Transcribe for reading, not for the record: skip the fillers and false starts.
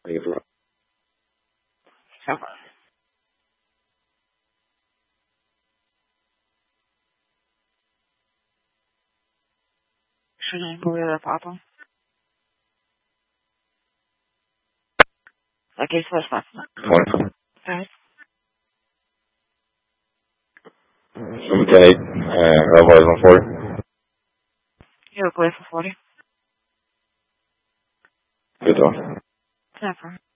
Even. Så. Ширин был папа. Окей, слышно. Mooi. Да. Zometeen wel wat van voor. Я выклею фофори. Goed hoor. Цифр.